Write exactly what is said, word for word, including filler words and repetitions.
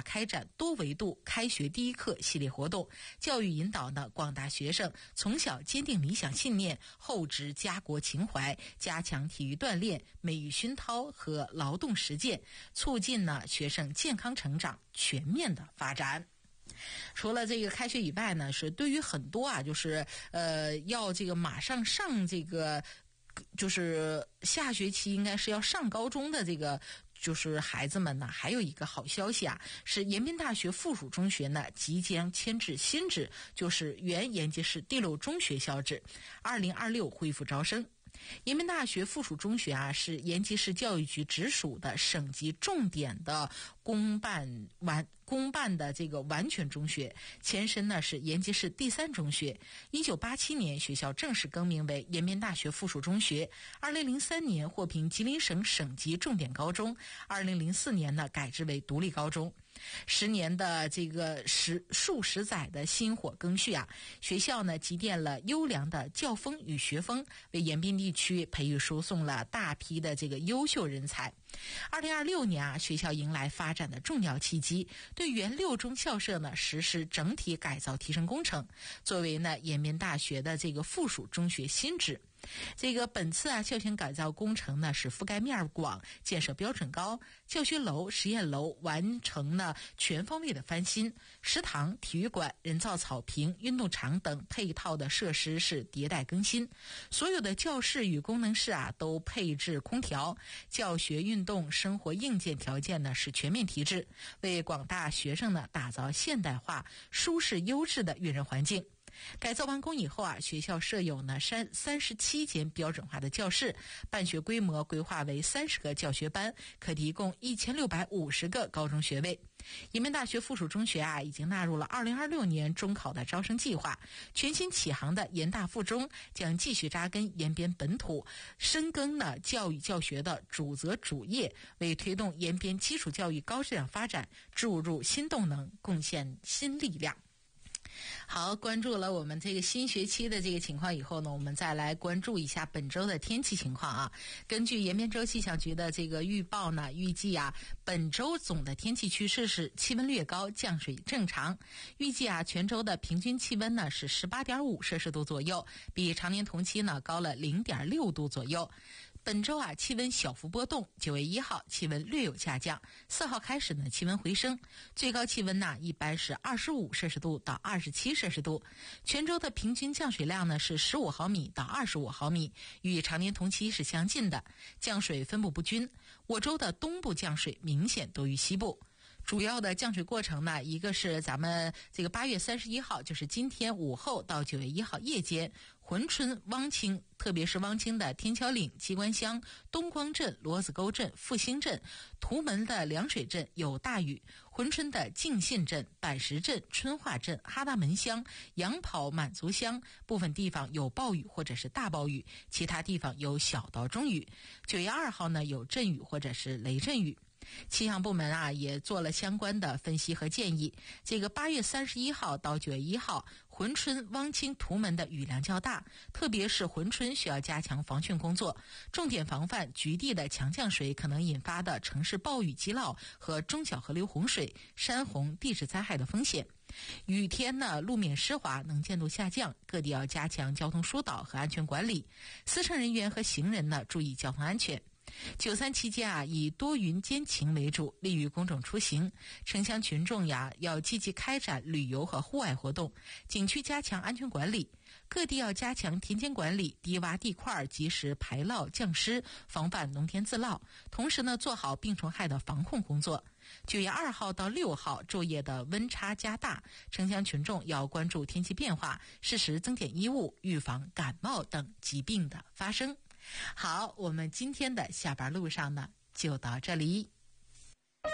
划开展多维度开学第一课系列活动，教育引导呢广大学生从小坚定理想信念，厚植家国情怀，加强体育锻炼、美育熏陶和劳动实践，促进呢学生健康成长、全面的发展。除了这个开学以外呢，是对于很多啊，就是呃要这个马上上这个，就是下学期应该是要上高中的这个。就是孩子们呢，还有一个好消息啊，是延边大学附属中学呢即将迁至新址，就是原延吉市第六中学校址，二零二六恢复招生。延边大学附属中学啊，是延吉市教育局直属的省级重点的公办完公办的这个完全中学，前身呢是延吉市第三中学。一九八七年学校正式更名为延边大学附属中学，二零零三年获评吉林省省级重点高中，二零零四年呢改制为独立高中。十年的这个十数十载的薪火更续啊，学校呢积淀了优良的教风与学风，为延边地区培育输送了大批的这个优秀人才。二零二六年啊，学校迎来发展的重要契机，对原六中校舍呢实施整体改造提升工程，作为呢延边大学的这个附属中学新址。这个本次啊校前改造工程呢是覆盖面广，建设标准高，教学楼、实验楼完成了全方位的翻新，食堂、体育馆、人造草坪、运动场等配套的设施是迭代更新，所有的教室与功能室啊都配置空调，教学、运动、生活硬件条件呢是全面提质，为广大学生呢打造现代化、舒适、优质的育人环境。改造完工以后啊，学校设有呢三三十七间标准化的教室，办学规模规划为三十个教学班，可提供一千六百五十个高中学位。延边大学附属中学啊，已经纳入了二零二六年中考的招生计划。全新起航的延大附中将继续扎根延边本土，深耕呢教育教学的主责主业，为推动延边基础教育高质量发展注入新动能，贡献新力量。好，关注了我们这个新学期的这个情况以后呢，我们再来关注一下本周的天气情况啊。根据延边州气象局的这个预报呢，预计啊，本周总的天气趋势是气温略高，降水正常。预计啊，全州的平均气温呢是 十八点五摄氏度左右，比常年同期呢高了 零点六度左右。本周啊，气温小幅波动，九月一号气温略有下降，四号开始呢气温回升，最高气温呢一般是二十五摄氏度到二十七摄氏度。全州的平均降水量呢是十五毫米到二十五毫米，与常年同期是相近的。降水分布不均，我州的东部降水明显多于西部。主要的降水过程呢，一个是咱们这个八月三十一号，就是今天午后到九月一号夜间，珲春、汪清，特别是汪清的天桥岭、机关乡、东光镇、骡子沟镇、复兴镇、图门的凉水镇有大雨；珲春的敬信镇、板石镇、春化镇、哈达门乡、杨跑、满族乡部分地方有暴雨或者是大暴雨，其他地方有小到中雨。九月二号呢，有阵雨或者是雷阵雨。气象部门啊也做了相关的分析和建议。这个八月三十一号到九月一号，珲春、汪清、图门的雨量较大，特别是珲春需要加强防汛工作，重点防范局地的强降水可能引发的城市暴雨积涝和中小河流洪水、山洪、地质灾害的风险。雨天呢，路面湿滑，能见度下降，各地要加强交通疏导和安全管理。司乘人员和行人呢，注意交通安全。九三期间啊，以多云兼晴为主，利于公众出行。城乡群众呀，要积极开展旅游和户外活动，景区加强安全管理。各地要加强田间管理，低洼地块及时排涝降湿，防范农田自涝。同时呢，做好病虫害的防控工作。九月二号到六号昼夜的温差加大，城乡群众要关注天气变化，适时增减衣物，预防感冒等疾病的发生。好，我们今天的下班路上呢，就到这里。